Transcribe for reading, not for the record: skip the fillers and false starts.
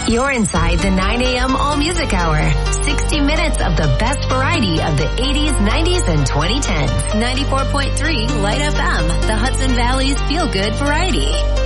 You're inside the 9 a.m. All Music Hour. 60 minutes of the best variety of the 80s, 90s, and 2010s. 94.3 Light FM, the Hudson Valley's feel-good variety.